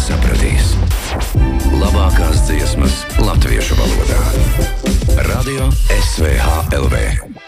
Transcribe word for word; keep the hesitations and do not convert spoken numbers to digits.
sapratīs. Labākās dziesmas latviešu valodā. Radio S V H L V.